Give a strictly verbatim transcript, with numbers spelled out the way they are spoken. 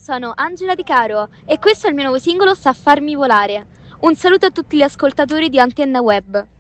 sono Angela Di Caro e questo è il mio nuovo singolo Sa farmi volare. Un saluto a tutti gli ascoltatori di Antenna Web.